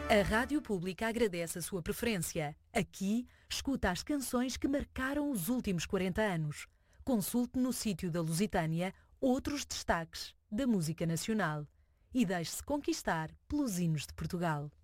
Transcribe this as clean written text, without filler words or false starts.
A Rádio Pública agradece a sua preferência. Aqui, escuta as canções que marcaram os últimos 40 anos. Consulte no sítio da Lusitânia outros destaques da música nacional. E deixe-se conquistar pelos hinos de Portugal.